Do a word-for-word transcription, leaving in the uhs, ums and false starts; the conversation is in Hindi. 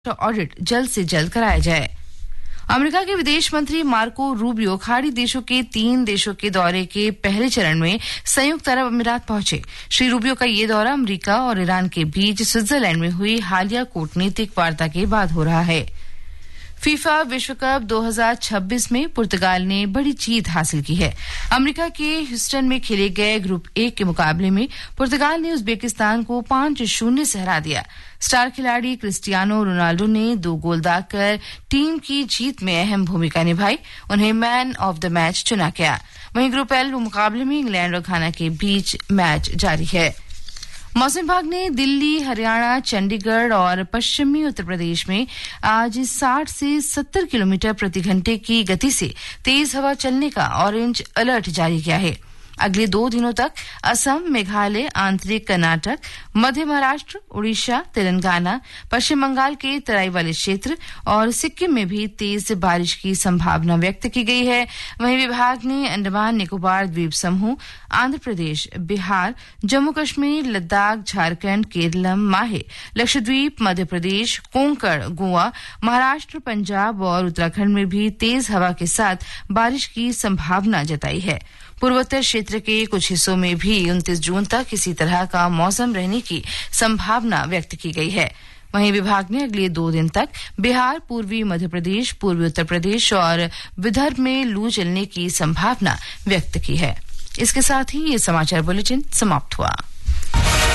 ऑडिट जल्द से जल्द कराया जाए। अमेरिका के विदेश मंत्री मार्को रूबियो खाड़ी देशों के तीन देशों के दौरे के पहले चरण में संयुक्त अरब अमीरात पहुंचे। श्री रूबियो का ये दौरा अमेरिका और ईरान के बीच स्विट्जरलैंड में हुई हालिया कूटनीतिक वार्ता के बाद हो रहा है। फीफा विश्व कप दो हज़ार छब्बीस में पुर्तगाल ने बड़ी जीत हासिल की है। अमेरिका के ह्यूस्टन में खेले गए ग्रुप ए के मुकाबले में पुर्तगाल ने उज्बेकिस्तान को पांच शून्य से हरा दिया। स्टार खिलाड़ी क्रिस्टियानो रोनाल्डो ने दो गोल दागकर टीम की जीत में अहम भूमिका निभाई। उन्हें मैन ऑफ द मैच चुना गया। वहीं ग्रुप एल मुकाबले में इंग्लैंड और घाना के बीच मैच जारी है। मौसम विभाग ने दिल्ली, हरियाणा, चंडीगढ़ और पश्चिमी उत्तर प्रदेश में आज साठ से सत्तर किलोमीटर प्रति घंटे की गति से तेज हवा चलने का ऑरेंज अलर्ट जारी किया है। अगले दो दिनों तक असम, मेघालय, आंतरिक कर्नाटक, मध्य महाराष्ट्र, उड़ीसा, तेलंगाना, पश्चिम बंगाल के तराई वाले क्षेत्र और सिक्किम में भी तेज बारिश की संभावना व्यक्त की गई है। वहीं विभाग ने अंडमान निकोबार द्वीप समूह, आंध्र प्रदेश, बिहार, जम्मू कश्मीर, लद्दाख, झारखंड, केरलम, माहे, लक्षद्वीप, मध्य प्रदेश, कोंकण, गोवा, महाराष्ट्र, पंजाब और उत्तराखंड में भी तेज हवा के साथ बारिश की संभावना जताई है। पूर्वोत्तर क्षेत्र के कुछ हिस्सों में भी उनतीस जून तक इसी तरह का मौसम रहने की संभावना व्यक्त की गई है। वहीं विभाग ने अगले दो दिन तक बिहार, पूर्वी मध्य प्रदेश, पूर्वी उत्तर प्रदेश और विदर्भ में लू चलने की संभावना व्यक्त की है। इसके साथ ही ये समाचार बुलेटिन समाप्त हुआ।